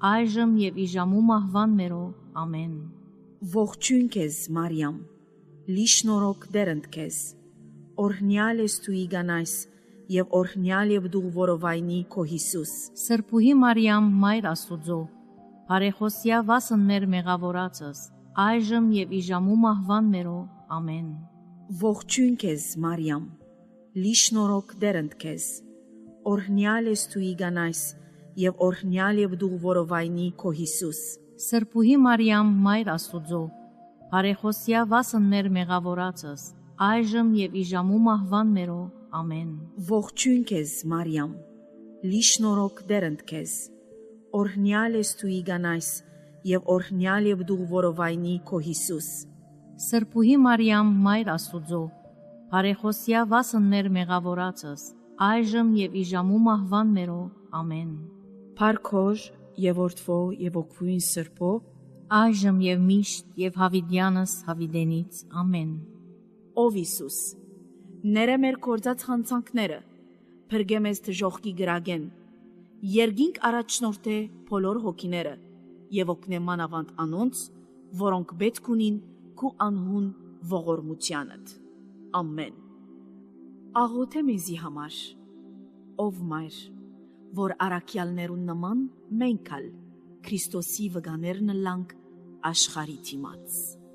այժմ եւ ի ժամու մահվան մերո։ Ամեն։ Ողջույն քեզ, Մարիամ, լի շնորհք դերընդ քեզ, օրհնյալ ես դու իգանայս եւ օրհնյալ եւ դու որովայնի քո Հիսուս։ Սրբուհի Մարիամ, Մայր Աստուծո, բարեխոսյա վասն մեր մեղավորացս, այժմ եւ ի ժամու մահվան մերո։ Ամեն։ Ողջույն քեզ, Մարիամ, լի շնորհք դերընդ քեզ, օրհնյալ ես դու իգանայս եւ օրհնյալ եւ դու որովայնի քո Հիսուս։ Սրբուհի Մարիամ, Մայր Աստուծո, բարեխոսյա վասն մեր մեղավորացս, այժմ եւ ի ժամու մահվան մերո։ Ամեն։ Ողջույն քեզ, Մարիամ, լի շնորհք դերընդ քեզ, օրհնյալ ես դու իգանայս եւ օրհնյալ եւ դու որովայնի քո Հիսուս։ Սրբուհի Մարիամ, Մայր Աստուծո, բարեխոսյա վասն մեր մեղավորացս, այժմ եւ ի ժամու մահվան մերո։ Ամեն։ Փարքոր եւ որդվո եւ օգվույն սրբո, այժմ եւ միշտ եւ հավիդյանս հավիդենից։ Ամեն։ Ով Հիսուս, ները մեր կործած հանցանքները, փրկե մեզ դժոխքի գրագեն, երգինք առաջնորդե բոլոր հոգիները եւ օգնե մանավանդ անոնց, որոնք պետք ունին քու անհուն ողորմությանդ։ Ամեն։ Աղոթե մեզի համար, ով Մայր, որ առաքյալներուն նման մենքալ Քրիստոսի վգաներն լանք աշխարհի դիմաց։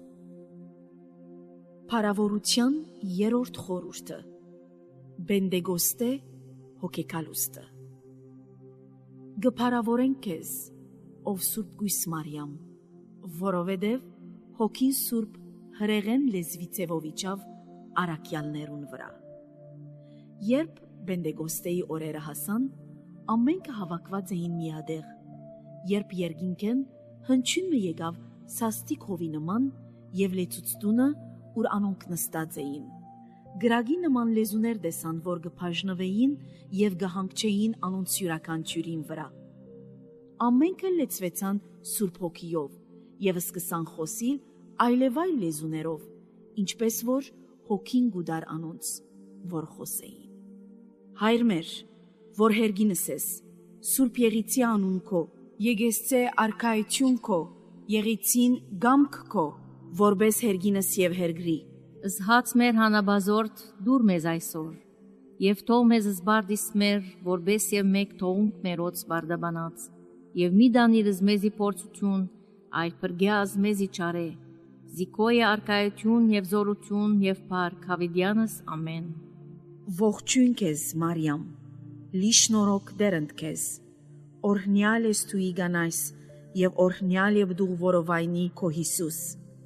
Փարավորության երրորդ խորհուրդը, Բենդեգոստե հոգեկալուստը։ Գփարավորենք քեզ, ով Սուրբ Գույս Մարիամ, որովհետև հոգին Սուրբ հրեղեն լեզվի ձևով իջավ առաքյալներուն վրա։ Երբ Բենդեգոստեի օրերը հասան, ամենքը հավաքված էին միադեղ, երբ երկինքեն հնչյունը եկավ սաստիկ հովի նման եւ լեցուցտունը, ուր անոնք նստած էին։ Գրագի նման լեզուներ տեսան, որ գբաժնվեին եւ գահանգչեին անոնց յուրաքանչյուրին վրա։ Ամենքը լեցվեցան Սուրբ Հոգիով եւ սկսան խոսիլ այլևայլ լեզուներով, ինչպես որ հոգին գուդար անոնց, որ խոսեին։ Հայր մեր, որ հերգինս ես, Սուրբ Եղիցի անուն քո, Եգեսցե արքայություն քո, Եղիցին գամք քո, որբես հերգինս եւ հերգրի։ Զհաց մեր հանաբազորդ դուր մեզ այսօր, եւ թող մեզ զբարդիս մեր, որբես եւ մեկ թողունք մերոց բարդաբանած, եւ մի դանիրս մեզի փորձություն, այլ պրգյազ մեզի չարե, զիկոյ արքայություն եւ զորություն եւ փառք հավիդյանս։ Ամեն։ Ողջույն քեզ, Մարիամ, լի շնորհք դերընդ քեզ, օրհնյալ ես դու իգանայս եւ օրհնյալ եւ դու որովայնի քո Հիսուս։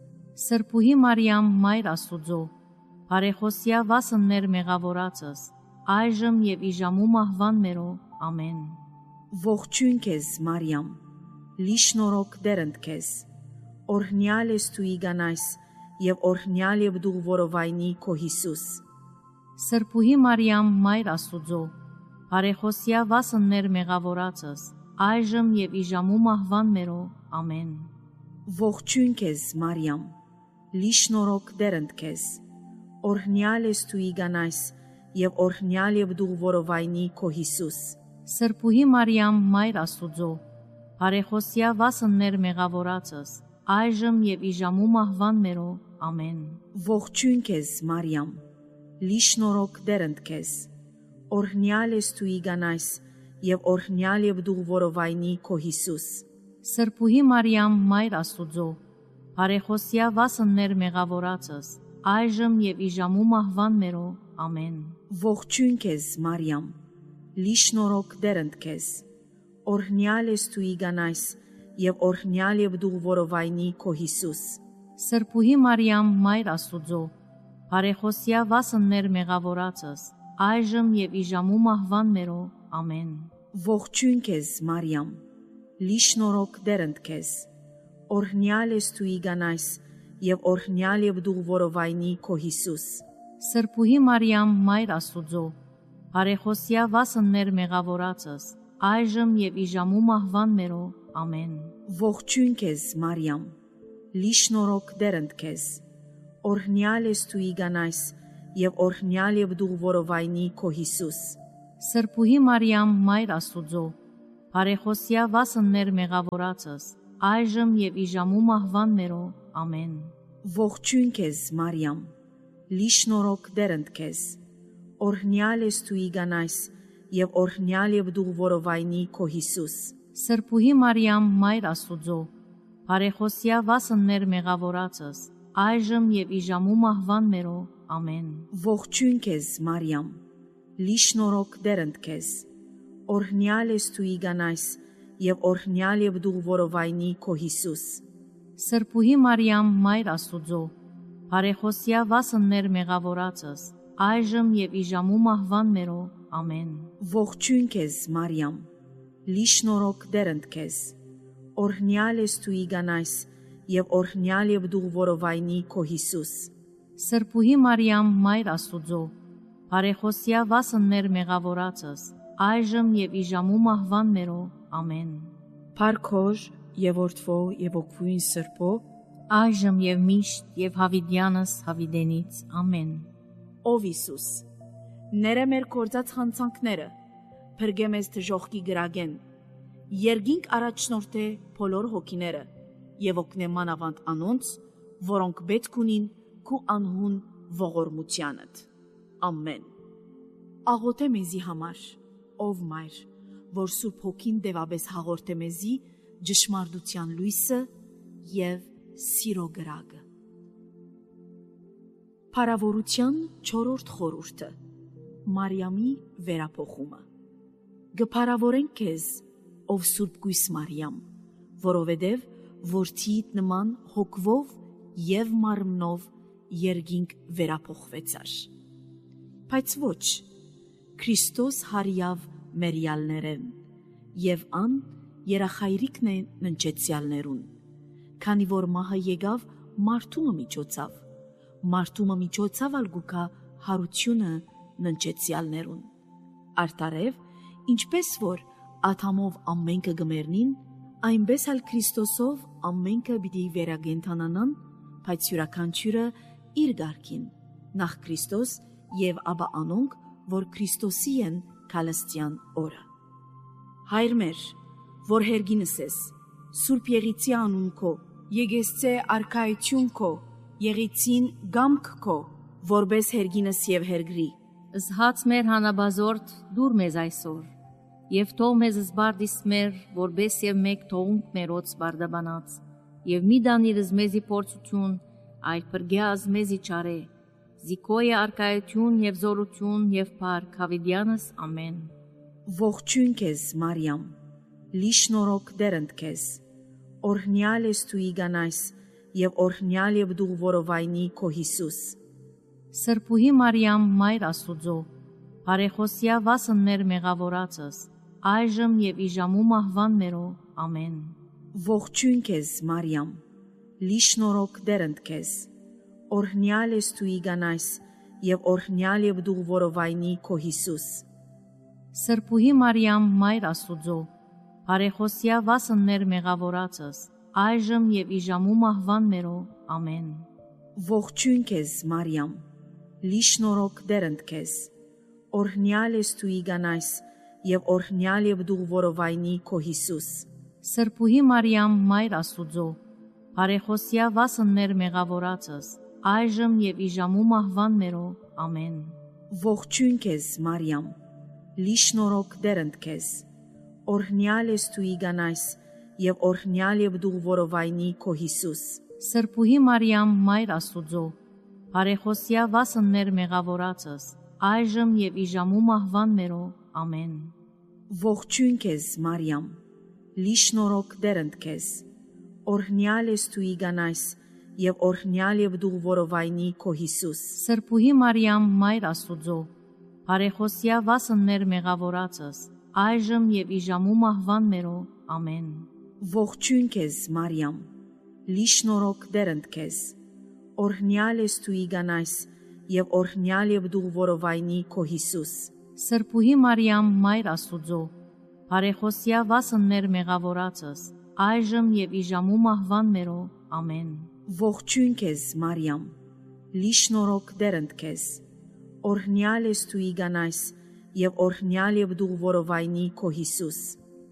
Սրբուհի Մարիամ, Մայր Աստուծո, բարեխոսյա վասն մեր մեղավորացս, այժմ եւ ի ժամու մահվան մերո։ Ամեն։ Ողջույն քեզ, Մարիամ, լի շնորհք դերընդ քեզ, օրհնյալ ես դու իգանայս եւ օրհնյալ եւ դու որովայնի քո Հիսուս։ Սրբուհի Մարիամ, Մայր Աստուծո, բարեխոսյա վասն մեր մեղավորացս, այժմ եւ ի ժամու մահվան մերո։ Ամեն։ Ողջույն քեզ, Մարիամ, լի շնորհք դերընդ քեզ, օրհնյալ ես դու իգանայս եւ օրհնյալ եւ դու որովայնի քո Հիսուս։ Սրբուհի Մարիամ, Մայր Աստուծո, բարեխոսյա վասն մեր մեղավորացս, այժմ եւ ի ժամու մահվան մերո։ Ամեն։ Ողջույն քեզ, Մարիամ, լի շնորհք դերընդ քեզ, օրհնյալ ես դու իգանայս եւ օրհնյալ եւ դու որովայնի քո Հիսուս։ Սրբուհի Մարիամ, Մայր Աստուծո, բարեխոսյա վասն մեր մեղավորացս, այժմ եւ ի ժամու մահվան մերո։ Ամեն։ Ողջույն քեզ, Մարիամ, լի շնորհք դերընդ քեզ, օրհնյալ ես դու իգանայս եւ օրհնյալ եւ դու որովայնի քո Հիսուս։ Սրբուհի Մարիամ, Մայր Աստուծո, բարեխոսյա վասն մեր մեղավորացս, այժմ եւ ի ժամու մահվան մերո։ Ամեն։ Ողջույն քեզ, Մարիամ, լի շնորհք դերընդ քեզ, օրհնյալ ես դու իգանայս եւ օրհնյալ եւ դու որովայնի քո Հիսուս։ Սրբուհի Մարիամ, Մայր Աստուծո, բարեխոսյա վասն մեր մեղավորացս, այժմ եւ ի ժամու մահվան մերո։ Ամեն։ Ողջույն քեզ, Մարիամ, լի շնորհք դերընդ քեզ, օրհնյալ ես դու իգանայս եւ օրհնյալ եւ դու որովայնի քո Հիսուս։ Սրբուհի Մարիամ, Մայր Աստուծո, Բարեխոսյա վասններ մեղավորացս, այժմ եւ իժամու մահվան մերո, ամեն։ Ողջույն քեզ, Մարիամ, լի շնորհք դերընդ քեզ, օրհնյալ ես դու իգանայս եւ օրհնյալ եւ դու որովայնի քո Հիսուս։ Սրբուհի Մարիամ, Մայր Աստուծո, բարեխոսյա վասններ մեղավորացս, այժմ եւ իժամու մահվան մերո, ամեն։ Ողջույն քեզ, Մարիամ, լի շնորհք դերընդ քեզ, օրհնյալ ես դու իգանայս եւ օրհնյալ եւ դու որովայնի քո Հիսուս։ Սրբուհի Մարիամ, Մայր Աստուծո, բարեխոսյա վասններ մեղավորացս, այժմ եւ իժամու մահվան մերո, ամեն։ Ողջույն քեզ, Մարիամ, լի շնորհք դերընդ քեզ, օրհնյալ ես դու իգանայս եւ օրհնյալ եւ դու որովայնի քո Հիսուս։ Սրբուհի Մարիամ, Մայր Աստուծո, բարեխոսյա վասններ մեղավորացս, այժմ եւ իժամու մահվան մերո, ամեն։ Փարքոր եւ որդվո եւ օգվույն սրբո, այժմ եւ միշտ եւ հավիդյանս հավիդենից, ամեն։ Ով Հիսուս, ները մեր կործած խանցանքները, փրկե մեզ դժոխքի գրագեն, երգինք առաջնորդե բոլոր հոգիները եւ օգնե մանավանդ անոնց, որոնք պետք ունին քու անհուն ողորմությանդ։ Ամեն։ Աղոթե մեզի համար, ով Մայր, որ Սուրբ Հոգին դեվաբես հաղորդե մեզի ճշմարտության լույսը եւ սիրո գրագը։ Փարավորության 4-րդ խորհուրդը։ Մարիամի վերափոխումը։ Գփարավորենք քեզ, ով Սուրբ Գույս Մարիամ, որովհետև որդիդ նման հոգվով եւ մարմնով երգինք վերափոխվեցար։ Բայց ոչ, Քրիստոս հարյավ մերյալներեն եւ ան երախայրիկն է ննչեցյալներուն, քանի որ մահը եկավ մարդումը միջոցավ, մարդումը միջոցավ ալգուկա հարությունը ննչեցյալներուն։ Արտարև, ինչպես որ աթամով ամենքը գմերնին, այնպես ալ Քրիստոսով ամենքը պիտի վերագենթանանան, բայց յուրաքանչյուրը իր գարկին, նախ Քրիստոս եւ ապա անոնք, որ Քրիստոսի են քալստյան օրը։ Հայր մեր, որ հերգինս ես, Սուրբ Եղիցի անուն քո, եկեսցե արքայություն քո, Եղիցին գամք քո, որբես հերգինս եւ հերգրի։ Զհաց մեր հանաբազորդ դուր մեզ այսօր, եւ թող մեզ զբարդիս մեր, որբես եւ մեկ թողունք մերոց բարդաբանած, եւ մի դանիրս մեզի փորձություն, այլ պրգյազ մեզի չարե, զիկոյը արկայություն եւ զորություն եւ փառք հավիդյանս, ամեն։ Ողջույն քեզ, Մարիամ, լի շնորհք դերընդ քեզ, օրհնյալ ես դու իգանայս եւ օրհնյալ եւ դու որովայնի քո Հիսուս։ Սրբուհի Մարիամ, Մայր Աստուծո, բարեխոսյա վասններ մեղավորացս, այժմ եւ իժամու մահվան մերո, ամեն։ Ողջույն քեզ, Մարիամ, լի շնորհք դերընդ քեզ, օրհնյալ ես դու իգանայս եւ օրհնյալ եւ դու որովայնի քո Հիսուս։ Սրբուհի Մարիամ, Մայր Աստուծո, բարեխոսյա վասններ մեղավորացս, այժմ եւ իժամու մահվան մերո, ամեն։ Ողջույն քեզ, Մարիամ, լի շնորհք դերընդ քեզ, օրհնյալ ես դու իգանայս եւ օրհնյալ եւ դու որովայնի քո Հիսուս։ Սրբուհի Մարիամ, Մայր Աստուծո, բարեխոսյա վասններ մեղավորացս, այժմ եւ իժամու մահվան մերո, ամեն։ Ողջույն քեզ, Մարիամ, լի շնորհք դերընդ քեզ, օրհնյալ ես դու իգանայս եւ օրհնյալ եւ դու որովայնի քո Հիսուս։ Սրբուհի Մարիամ, Մայր Աստուծո, բարեխոսյա վասններ մեղավորացս, այժմ եւ իժամու մահվան մերո, ամեն։ Ողջույն քեզ, Մարիամ, լի շնորհք դերընդ քեզ, օրհնյալ ես դու իգանայս եւ օրհնյալ եւ դու որովայնի քո Հիսուս։ Սրբուհի Մարիամ, Մայր Աստուծո, բարեխոսյա վասններ մեղավորացս, այժմ եւ իժամու մահվան մերո, ամեն։ Ողջույն քեզ, Մարիամ, լի շնորհք դերընդ քեզ, օրհնյալ ես դու իգանայս եւ օրհնյալ եւ դու որովայնի քո Հիսուս։ Սրբուհի Մարիամ, Մայր Աստուծո, բարեխոսյա վասններ մեղավորացս, այժմ եւ իժամու մահվան մերո, ամեն։ Ողջույն քեզ, Մարիամ, լի շնորհք դերընդ քեզ, օրհնյալ ես դու իգանայս եւ օրհնյալ եւ դու որովայնի քո Հիսուս։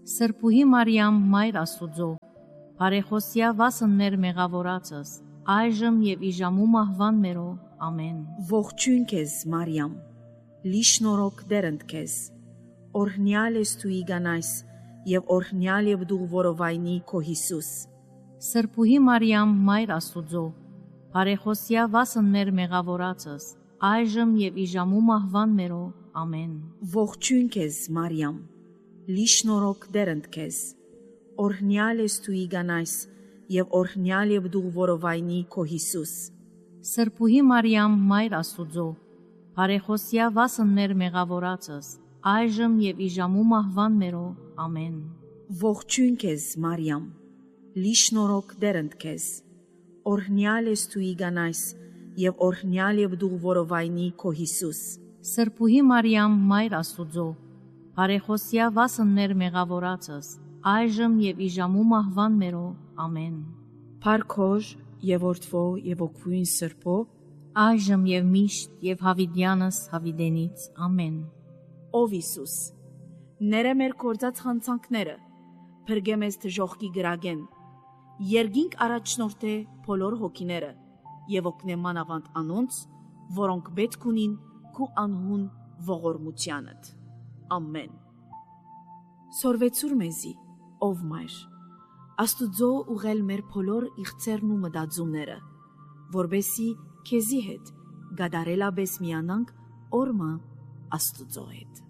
Սրբուհի Մարիամ, Մայր Աստուծո, բարեխոսյա վասն մեր մեղավորացս, այժմ եւ ի ժամու մահվան մերո, ամեն։ Ողջույն քեզ, Մարիամ, լի շնորհք դերընդ քեզ, օրհնյալ ես դու իգանայս եւ օրհնյալ եւ դու որովայնի քո Հիսուս։ Սրբուհի Մարիամ, Մայր Աստուծո, բարեխոսյա վասն մեր մեղավորացս, այժմ եւ ի ժամու մահվան մերո, ամեն։ Ողջույն քեզ, Մարիամ, լի շնորհք դերընդ քեզ, օրհնյալ ես դու իգանայս եւ օրհնյալ եւ դու որովայնի քո Հիսուս։ Սրբուհի Մարիամ, Մայր Աստուծո, բարեխոսյա վասն մեր մեղավորացս, այժմ եւ ի ժամու մահվան մերո, ամեն։ Ողջույն քեզ, Մարիամ, լի շնորհք դերընդ քեզ, օրհնյալ ես դու իգանայս եւ օրհնյալ եւ դու որովայնի քո Հիսուս։ Սրբուհի Մարիամ, Մայր Աստուծո, բարեխոսյա վասն մեր մեղավորացս, այժմ եւ ի ժամու մահվան մերո, ամեն։ Փարքոր եւ որդվո եւ օգուին սրբո, այժմ եւ միշտ եւ հավիդյանս հավիդենից, ամեն։ Ով Հիսուս, ները մեր կործած խանցանքները, փրկե մեզ դժոխքի գրագեն, երգինք առաջնորդե բոլոր հոգիները եւ օգնե մանավանդ անոնց, որոնք պետք ունին քու անհուն ողորմությանդ։ Ամեն։ Սորվեցուր մեզի, ով մայր, Աստուծո ուղել մեր բոլոր իղձերն ու մտածումները, որբեսի քեզի հետ գադարելաբես միանանք օրմա Աստուծո հետ։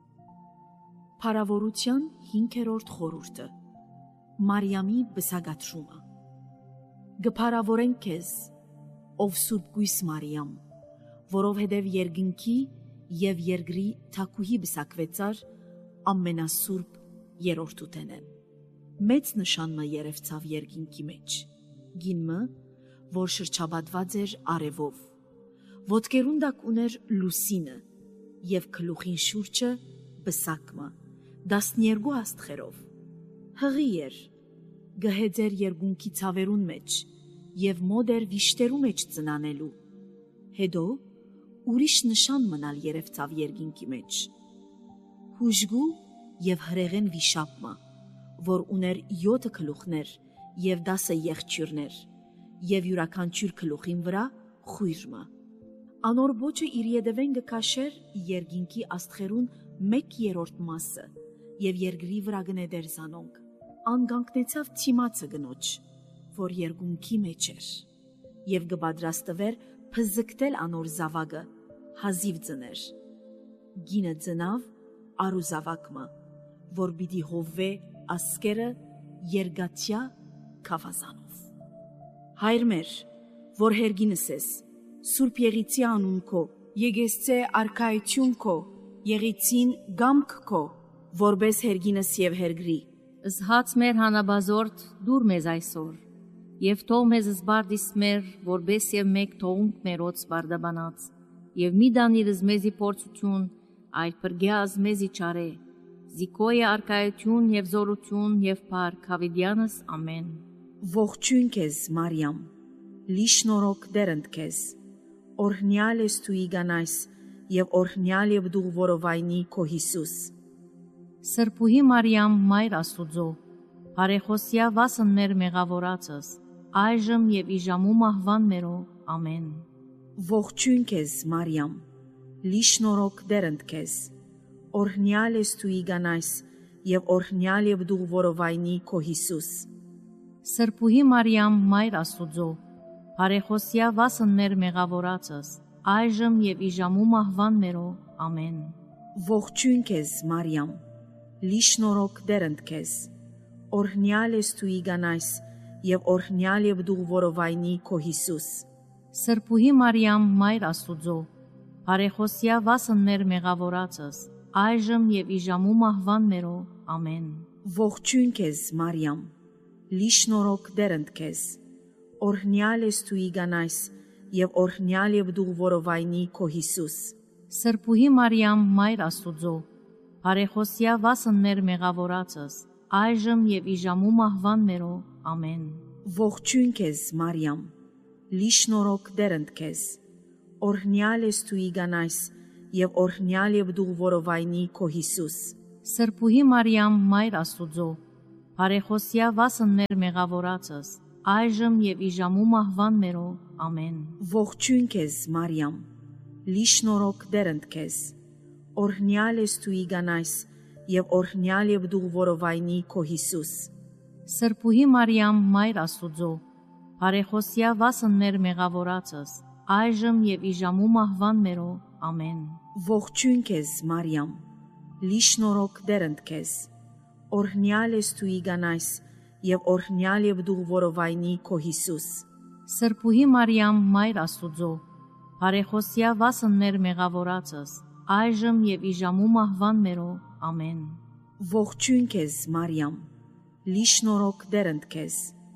Փարավորության 5-րդ խորհուրդը։ Մարիամի բսագատրումը։ Գփարավորենք քեզ, ով Սուրբ Գույս Մարիամ, որովհետև երկնքի եւ երկրի թակուհի բսակվեցար ամենասուրբ երրորդուտեն են։ Մեծ նշանը երևցավ երկինքի մեջ, գինմը, որ շրջապատված էր արևով, ոտքերուն տակ ուներ լուսինը եւ գլուխին շուրջը բսակմը, 12 աստղերով, հղի էր, գհեծեր երկունքի ցավերուն մեջ եւ մոտ էր վիշտերու մեջ ծնանելու, հետո ուրիշ նշան մնալ երևցավ երկինքի մեջ, հուժգու եւ հրեղեն վիշապմը, որ ուներ 7 գլուխներ եւ 10 եղջյուրներ եւ յուրաքանչյուր գլուխին վրա խույրմը։ Անոր ոճը իր յետևեն գքաշեր երկինքի աստղերուն 1/3 մասը եւ երկրի վրա գնեդեր զանոնք։ Անգանքնեցավ ցիմացը գնոջ, որ երկունքի մեջ էր եւ գբադրաստվեր փզկտել անոր զավակը հազիվ ծներ։ Գինը ծնավ արուզավակմը, որ պիտի հովվե ասկերը երգացյա կավազանով։ Հայր մեր, որ հերգինս ես, Սուրբ Եղիցի անուն քո, եկեսցե արքայություն քո, Եղիցին գամք քո, որբես հերգինս եւ հերգրի։ Զհաց մեր հանաբազորդ դուր մեզ այսօր, եւ թող մեզ զբարդիս մեր, որբես եւ մեկ թողունք մերոց բարդաբանած, եւ մի դանիրս մեզի փորձություն, այլ պրգյազ մեզի չարե, զիկոյը արքայություն եւ զորություն եւ փառք հավիդյանս, ամեն։ Ողջույն քեզ, Մարիամ, լի շնորհք դերընդ քեզ, օրհնյալ ես դու իգանայս եւ օրհնյալ եւ դու որովայնի քո Հիսուս։ Սրբուհի Մարիամ, Մայր Աստուծո, բարեխոսյա վասն մեր մեղավորացս, այժմ եւ ի ժամու մահվան մերո, ամեն։ Ողջույն քեզ, Մարիամ, լի շնորհք դերընդ քեզ, օրհնյալ ես դու իգանայս եւ օրհնյալ եւ դու որովայնի քո Հիսուս։ Սրբուհի Մարիամ, Մայր Աստուծո, բարեխոսյա վասն մեր մեղավորացս, այժմ եւ ի ժամու մահվան մերո, ամեն։ Ողջույն քեզ, Մարիամ, լի շնորհք դերընդ քեզ, օրհնյալ ես դու իգանայս եւ օրհնյալ եւ դու որովայնի քո Հիսուս։ Սրբուհի Մարիամ, Մայր Աստուծո, բարեխոսյա վասն մեր մեղավորացս, այժմ եւ ի ժամու մահվան մերո, ամեն։ Ողջույն քեզ, Մարիամ, լի շնորհք դերընդ քեզ, օրհնյալ ես դու իգանայս եւ օրհնյալ եւ դու որովայնի քո Հիսուս։ Սրբուհի Մարիամ, Մայր Աստուծո, բարեխոսյա վասն մեր մեղավորացս, այժմ եւ ի ժամու մահվան մերո, ամեն։ Ողջույն քեզ, Մարիամ, լի շնորհք դերընդ քեզ, օրհնյալ ես դու իգանայս եւ օրհնյալ եւ դու որովայնի քո Հիսուս։ Սրբուհի Մարիամ, Մայր Աստուծո, բարեխոսյա վասն մեր մեղավորացս, այժմ եւ իժամու մահվան մերո, ամեն։ Ողջույն քեզ, Մարիամ, լի շնորհք դերընդ քեզ, օրհնյալ ես դու իգանայս եւ օրհնյալ եւ դու որովայնի քո Հիսուս։ Սրբուհի Մարիամ, Մայր Աստուծո, բարեխոսյա վասն մեր մեղավորացս, այժմ եւ իժամու մահվան մերո, ամեն։ Ողջույն քեզ, Մարիամ, լի շնորհք դերընդ քեզ, օրհնյալ ես դու իգանայս եւ օրհնյալ եւ դու որովայնի քո Հիսուս։ Սրբուհի Մարիամ, Մայր Աստուծո, բարեխոսյա վասն մեր մեղավորացս, այժմ եւ իժամու մահվան մերո, ամեն։ Ողջույն քեզ, Մարիամ, լի շնորհք դերընդ քեզ,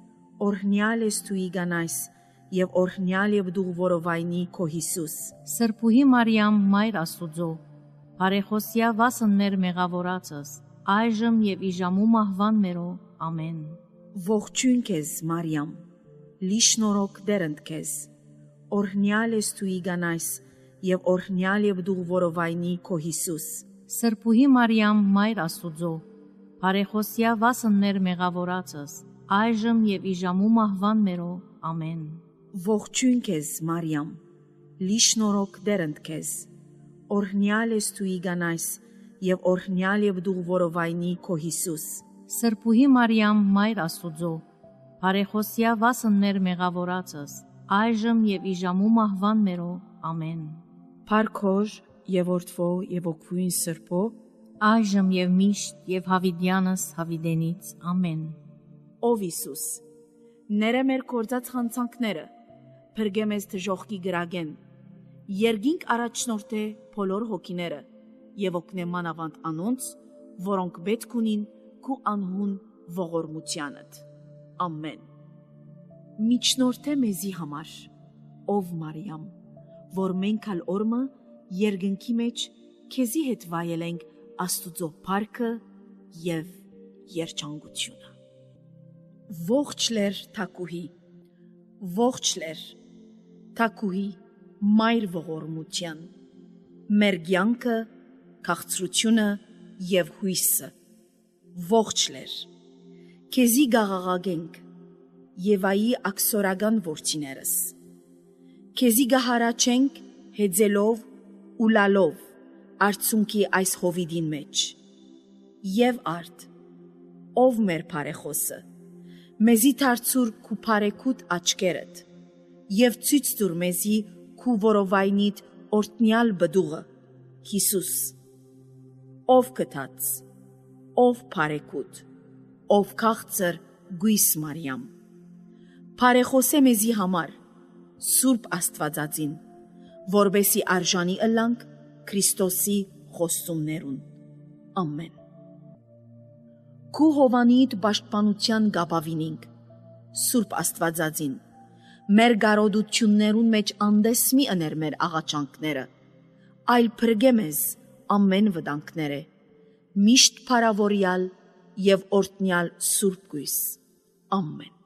օրհնյալ ես դու իգանայս եւ օրհնյալ եւ դու որովայնի քո Հիսուս։ Սրբուհի Մարիամ, Մայր Աստուծո, բարեխոսյա վասն մեր մեղավորացս, այժմ եւ իժամու մահվան մերո, ամեն։ Ողջույն քեզ, Մարիամ, լի շնորհք դերընդ քեզ, օրհնյալ ես դու իգանայս եւ օրհնյալ եւ դու որովայնի քո Հիսուս։ Սրբուհի Մարիամ, Մայր Աստուծո, բարեխոսյա վասն մեր մեղավորացս, այժմ եւ իժամու մահվան մերո, ամեն։ Ողջույն քեզ, Մարիամ, լի շնորհք դերընդ քեզ, օրհնյալ ես դու իգանայս եւ օրհնյալ եւ դու որովայնի քո Հիսուս։ Սրբուհի Մարիամ, Մայր Աստուծո, բարեխոսյա վասն մեր մեղավորացս, այժմ եւ իժամու մահվան մերո, ամեն։ Փառքոր եւ որդվո եւ օգվույն Սրբո, այժմ եւ միշտ եւ հավիտյանս հավիտենից, ամեն։ ով Հիսուս, ները մեր կործած խանցանքները, փրկե մեզ դժոխքի գրագեն, երգինք առաջնորդե բոլոր հոգիները եւ օգնե մանավանդ անոնց, որոնք պետք ունին քու անհուն ողորմությանդ։ Ամեն։ Միջնորդե մեզի համար, ով Մարիամ, որ մենք ալ օրմը երգնքի մեջ քեզի հետ վայելենք Աստուծո փառքը եւ երջանկությունը։ Ողջ լեր թակուհի, ողջ լեր թակուհի, մայր ողորմության, մեր կյանքը, քաղցրությունը եւ հույսը, ողջ լեր, քեզի գաղաղագենք Եվայի աքսորական որդիներս, քեզի գահարաչենք հեծելով ու լալով արցունքի այս հովիդին մեջ, եւ արդ, ով մեր բարեխոսը, մեզի դարձուր քու բարեկուտ աչքերդ, եւ ցույց տուր մեզի քու որովայնիդ օրտնյալ բդուղը, Հիսուս, ով կթած, ով բարեկուտ, ով քաղցր գույս Մարիամ, բարեխոսե մեզի համար, Սուրբ Աստվածածին, որբեսի արժանի ըլանք Քրիստոսի խոստումներուն, ամեն։ Քու հովանիդ պաշտպանության գապավինինք, Սուրբ Աստվածածին, մեր գարոդություններուն մեջ անդես մի ըներ մեր աղաչանքները, այլ փրկե մեզ ամեն վտանգները, միշտ փարավորյալ եւ օրտնյալ Սուրբ գույս, ամեն։